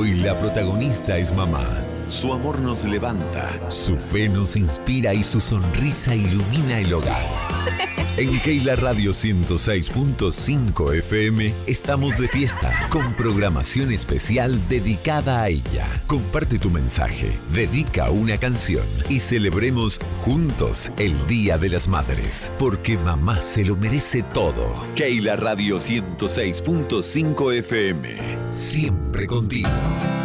Hoy la protagonista es mamá. Su amor nos levanta, su fe nos inspira y su sonrisa ilumina el hogar. En Keila Radio 106.5 FM estamos de fiesta con programación especial dedicada a ella. Comparte tu mensaje, dedica una canción y celebremos juntos el Día de las Madres, porque mamá se lo merece todo. Keila Radio 106.5 FM, siempre contigo.